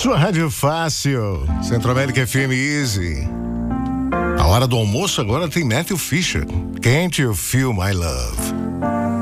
Sua rádio fácil, Centro-América FM Easy. A hora do almoço agora tem Matthew Fisher. Can't You Feel My Love?